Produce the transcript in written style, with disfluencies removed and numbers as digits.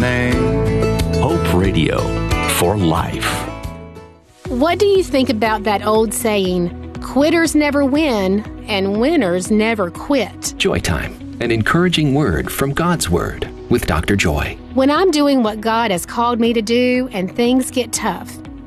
name. Hope Radio for life. What do you think about that old saying, quitters never win and winners never quit? Joy Time, an encouraging word from God's Word with Dr. Joy. When I'm doing what God has called me to do and things get tough,